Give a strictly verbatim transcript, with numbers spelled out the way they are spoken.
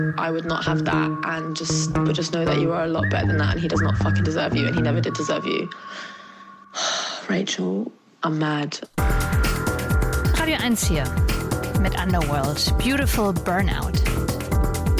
I would not have that and just, but just know that you are a lot better than that and he does not fucking deserve you and he never did deserve you. Rachel, I'm mad. Radio eins hier mit Underworld. Beautiful Burnout.